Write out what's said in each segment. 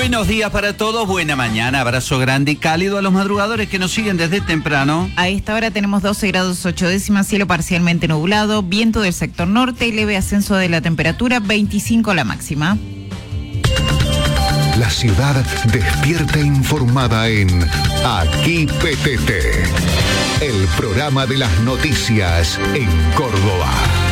Buenos días para todos, buena mañana, abrazo grande y cálido a los madrugadores que nos siguen desde temprano. A esta hora tenemos 12 grados 8 décimas, cielo parcialmente nublado, viento del sector norte y leve ascenso de la temperatura, 25 la máxima. La ciudad despierta informada en Aquí PTT, el programa de las noticias en Córdoba.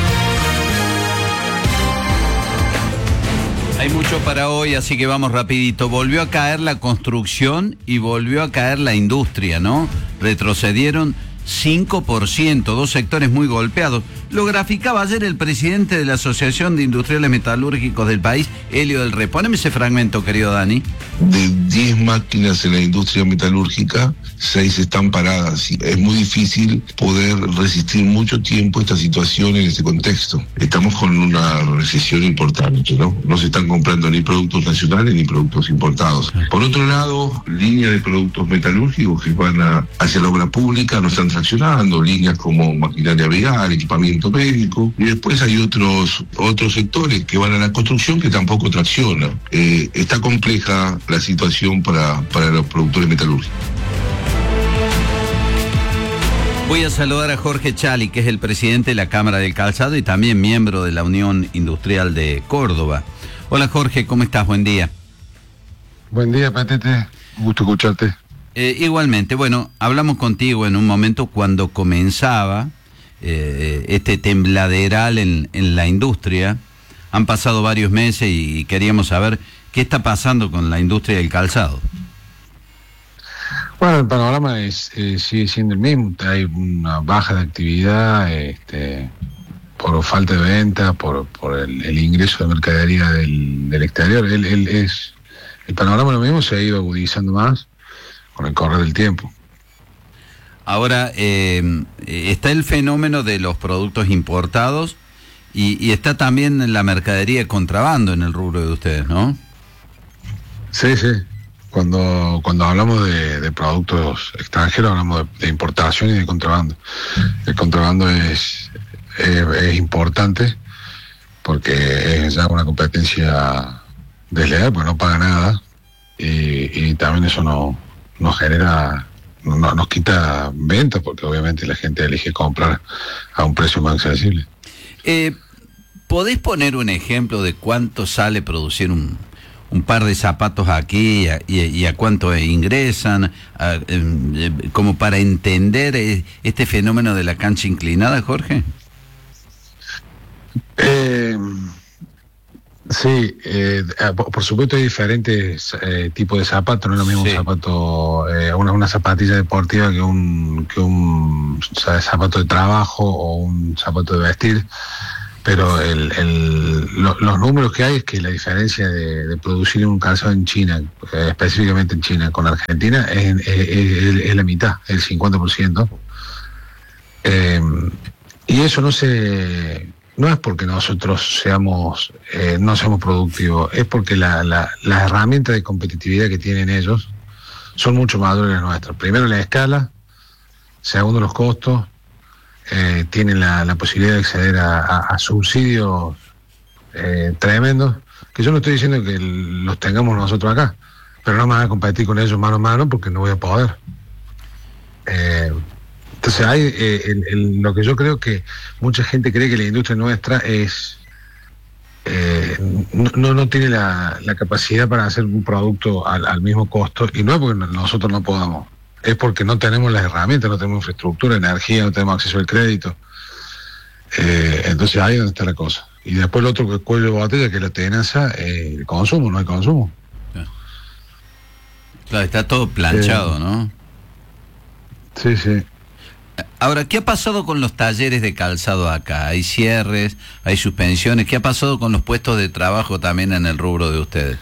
Hay mucho para hoy, así que vamos rapidito. Volvió a caer la construcción y volvió a caer la industria, ¿no? Retrocedieron 5%, dos sectores muy golpeados. Lo graficaba ayer el presidente de la Asociación de Industriales Metalúrgicos del país, Helio del Rey. Poneme ese fragmento, querido Dani. De 10 máquinas en la industria metalúrgica, 6 están paradas. Es muy difícil poder resistir mucho tiempo esta situación en este contexto. Estamos con una recesión importante, ¿no? No se están comprando ni productos nacionales ni productos importados. Por otro lado, líneas de productos metalúrgicos que van hacia la obra pública no están traccionando, líneas como maquinaria vial, equipamiento médico, y después hay otros sectores que van a la construcción que tampoco traccionan. Está compleja la situación para los productores metalúrgicos. Voy a saludar a Jorge Chali, que es el presidente de la Cámara del Calzado y también miembro de la Unión Industrial de Córdoba. Hola Jorge, ¿cómo estás? Buen día. Buen día, Petete. Gusto escucharte. Igualmente, bueno, hablamos contigo en un momento cuando comenzaba este tembladeral en la industria. Han pasado varios meses y queríamos saber qué está pasando con la industria del calzado. Bueno, el panorama sigue siendo el mismo. Hay una baja de actividad por falta de venta, por el ingreso de mercadería del exterior. El panorama lo mismo, se ha ido agudizando más con el correr del tiempo. Ahora, está el fenómeno de los productos importados y está también la mercadería de contrabando en el rubro de ustedes, ¿no? Sí, sí. Cuando hablamos de productos extranjeros, hablamos de importación y de contrabando. El contrabando es importante porque es ya una competencia desleal, porque no paga nada y también eso nos genera, nos quita ventas porque obviamente la gente elige comprar a un precio más accesible. ¿Podés poner un ejemplo de cuánto sale producir un par de zapatos aquí y a cuánto ingresan, como para entender este fenómeno de la cancha inclinada, Jorge? Sí, por supuesto hay diferentes tipos de zapatos, no es lo mismo un zapato, una zapatilla deportiva que un zapato de trabajo o un zapato de vestir. Pero los números que hay es que la diferencia de producir un calzado en China, específicamente en China, con Argentina, es la mitad, el 50%. Y eso no es porque nosotros no seamos productivos, es porque las herramientas de competitividad que tienen ellos son mucho mayores que las nuestras. Primero la escala, segundo los costos. Tienen la posibilidad de acceder a subsidios tremendos, que yo no estoy diciendo que los tengamos nosotros acá, pero no me van a competir con ellos mano a mano porque no voy a poder. Entonces hay lo que yo creo que mucha gente cree que la industria nuestra no tiene la capacidad para hacer un producto al mismo costo, y no es porque nosotros no podamos, es porque no tenemos las herramientas, no tenemos infraestructura, energía, no tenemos acceso al crédito. Entonces ahí es donde está la cosa. Y después el otro cuello de botella, que es la tenaza, el consumo, no hay consumo. Claro, está todo planchado, ¿no? Sí, sí. Ahora, ¿qué ha pasado con los talleres de calzado acá? ¿Hay cierres? ¿Hay suspensiones? ¿Qué ha pasado con los puestos de trabajo también en el rubro de ustedes?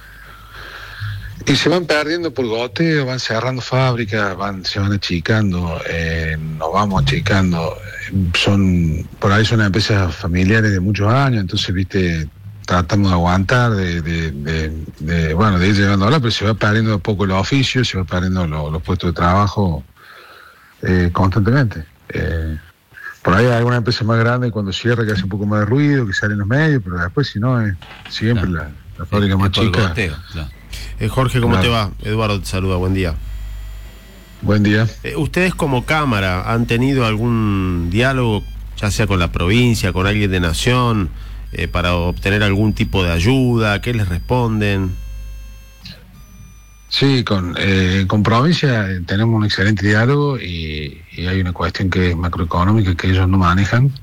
Y se van perdiendo por goteo, van cerrando fábricas, se van achicando, nos vamos achicando. Por ahí son empresas familiares de muchos años, entonces, viste, tratamos de aguantar, de ir llegando ahora, pero se va perdiendo un poco el oficio, se va perdiendo los puestos de trabajo constantemente. Por ahí hay alguna empresa más grande cuando cierra que hace un poco más de ruido, que sale en los medios, pero después si no, siempre la fábrica más chica. Jorge, ¿cómo Claro. te va? Eduardo te saluda, buen día. Buen día. ¿Ustedes como Cámara han tenido algún diálogo, ya sea con la provincia, con alguien de Nación, para obtener algún tipo de ayuda? ¿Qué les responden? Sí, con provincia tenemos un excelente diálogo y hay una cuestión que es macroeconómica que ellos no manejan.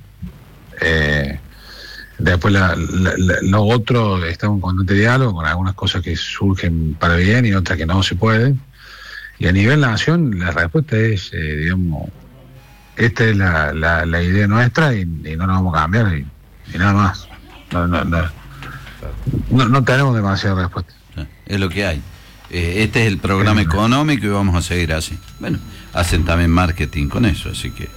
Después lo otro, estamos en constante diálogo con algunas cosas que surgen para bien y otras que no se pueden. Y a nivel nación, la respuesta es, digamos, esta es la idea nuestra y no nos vamos a cambiar y nada más. No tenemos demasiada respuesta. Es lo que hay. Este es el programa económico y vamos a seguir así. Bueno, hacen también marketing con eso, así que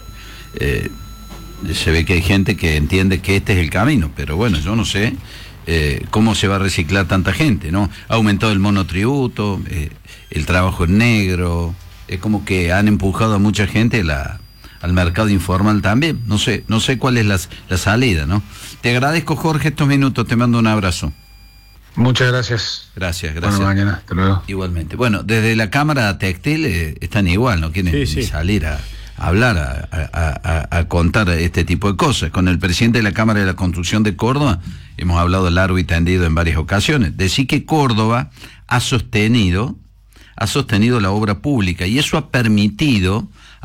se ve que hay gente que entiende que este es el camino, pero bueno, yo no sé cómo se va a reciclar tanta gente, ¿no? Ha aumentado el monotributo, el trabajo en negro, es como que han empujado a mucha gente al mercado informal también. No sé cuál es la salida, ¿no? Te agradezco, Jorge, estos minutos, te mando un abrazo. Muchas gracias. Gracias. Bueno, mañana, hasta luego. Igualmente. Bueno, desde la Cámara Textil están igual, no quieren ni salir a hablar, a contar este tipo de cosas. Con el presidente de la Cámara de la Construcción de Córdoba hemos hablado largo y tendido en varias ocasiones. Decir que Córdoba ha sostenido la obra pública y eso ha permitido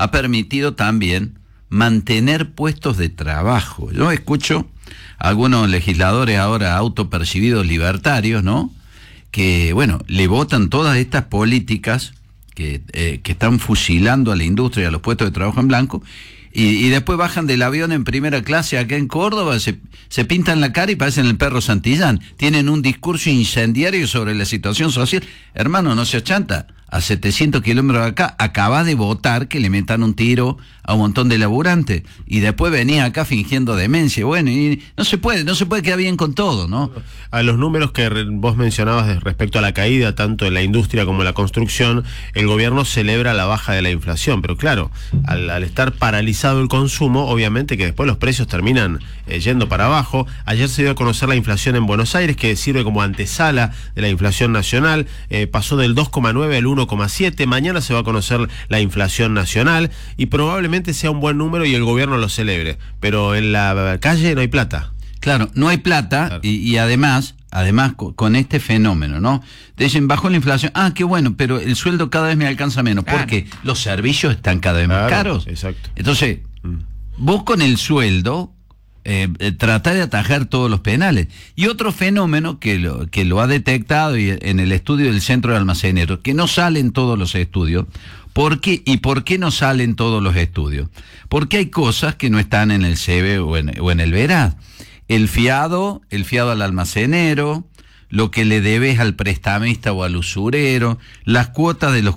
también mantener puestos de trabajo. Yo escucho a algunos legisladores ahora autopercibidos libertarios, ¿no? Que, bueno, le votan todas estas políticas que están fusilando a la industria y a los puestos de trabajo en blanco y después bajan del avión en primera clase acá en Córdoba, se pintan la cara y parecen el perro Santillán. Tienen un discurso incendiario sobre la situación social. Hermano, no se achanta. A 700 kilómetros de acá, acaba de votar que le metan un tiro a un montón de laburantes y después venía acá fingiendo demencia. Bueno, y no se puede quedar bien con todo, ¿no? A los números que vos mencionabas respecto a la caída, tanto en la industria como en la construcción, el gobierno celebra la baja de la inflación, pero claro, al estar paralizado el consumo, obviamente que después los precios terminan yendo para abajo. Ayer se dio a conocer la inflación en Buenos Aires, que sirve como antesala de la inflación nacional, pasó del 2,9 al 1,7, mañana se va a conocer la inflación nacional y probablemente sea un buen número y el gobierno lo celebre, pero en la calle no hay plata. Claro, no hay plata, claro. y además con este fenómeno, ¿no? Dicen, bajó la inflación, qué bueno, pero el sueldo cada vez me alcanza menos, porque los servicios están cada vez más caros. Exacto. Entonces, vos con el sueldo tratar de atajar todos los penales. Y otro fenómeno que lo ha detectado en el estudio del Centro de Almaceneros, que no salen todos los estudios. ¿Por qué? ¿Y por qué no salen todos los estudios? Porque hay cosas que no están en el CEBE o en el Veraz. El fiado al almacenero, lo que le debes al prestamista o al usurero, las cuotas de los